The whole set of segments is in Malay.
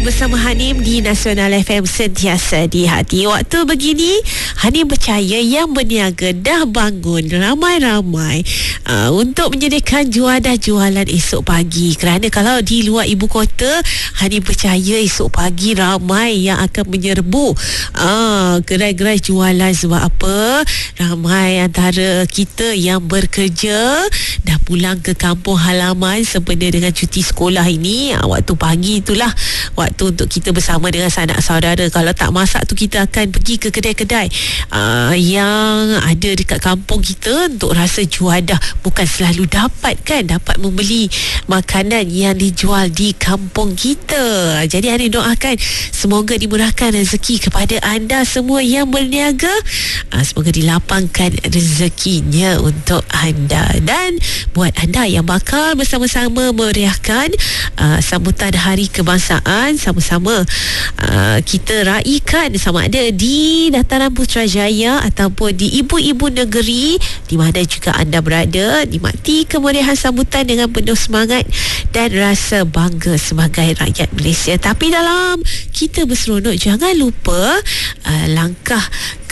Bersama Hanim di Nasional FM, sentiasa di hati. Waktu begini, Hanim percaya yang berniaga dah bangun ramai-ramai untuk menyediakan jualan esok pagi. Kerana kalau di luar ibu kota, Hanim percaya esok pagi ramai yang akan menyerbu gerai-gerai jualan. Sebab apa? Ramai antara kita yang bekerja dah pulang ke kampung halaman sempena dengan cuti sekolah ini. Waktu pagi itulah waktu untuk kita bersama dengan sanak saudara. Kalau tak masak tu, kita akan pergi ke kedai-kedai yang ada dekat kampung kita untuk rasa juadah. Bukan selalu dapat membeli makanan yang dijual di kampung kita. Jadi hari doakan semoga dimurahkan rezeki kepada anda semua yang berniaga. Semoga dilapangkan rezekinya untuk anda. Dan buat anda yang bakal bersama-sama meriahkan sambutan Hari Kebangsaan, sama-sama kita raikan sama ada di Dataran Putrajaya ataupun di ibu-ibu negeri di mana juga anda berada. Nikmati kemeriahan sambutan dengan penuh semangat dan rasa bangga sebagai rakyat Malaysia. Tapi dalam kita berseronok, jangan lupa langkah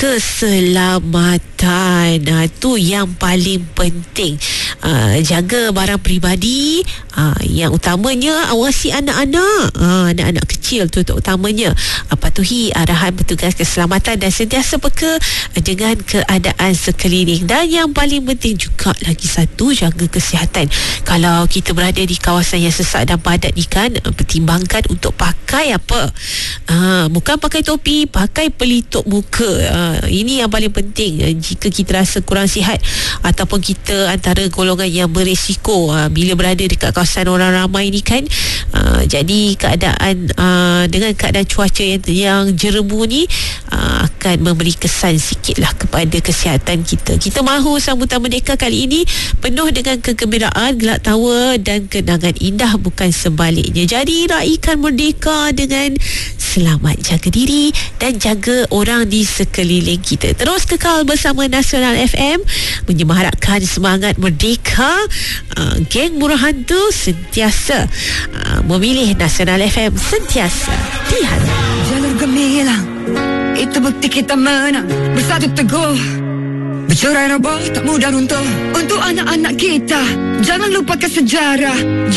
keselamatan. Itu yang paling penting. Jaga barang peribadi. Yang utamanya, awasi anak-anak. Anak-anak kecil tu utamanya. Patuhi arahan petugas keselamatan dan sentiasa peka dengan keadaan sekeliling. Dan yang paling penting juga lagi satu, jaga kesihatan. Kalau kita berada di kawasan yang sesak dan padat ni kan, pertimbangkan untuk pakai apa? Bukan pakai topi, pakai pelitup muka. Ini yang paling penting. Jika kita rasa kurang sihat ataupun kita antara golongan yang berisiko bila berada dekat kawasan orang ramai ni kan, jadi keadaan dengan keadaan cuaca yang jerebu ni akan memberi kesan sikitlah kepada kesihatan kita. Kita mahu sambutan Merdeka kali ini penuh dengan kegembiraan, gelak tawa dan kenangan indah, bukan sebaliknya. Jadi raikan Merdeka dengan selamat, jaga diri dan jaga orang di sekeliling kita. Terus kekal bersama Nasional FM, menyemarakkan semangat Merdeka. Geng Murah Hantu sentiasa memilih Nasional FM, sentiasa di hati. Jalur gemilang, itu bukti kita menang. Bersatu teguh, bercerai roboh tak mudah runtuh. Untuk anak-anak kita, jangan lupakan sejarah.